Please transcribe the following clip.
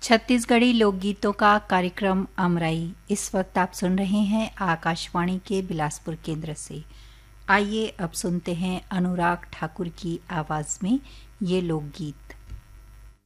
छत्तीसगढ़ी लोकगीतों का कार्यक्रम अमराई इस वक्त आप सुन रहे हैं आकाशवाणी के बिलासपुर केंद्र से। आइए अब सुनते हैं अनुराग ठाकुर की आवाज में ये लोकगीत।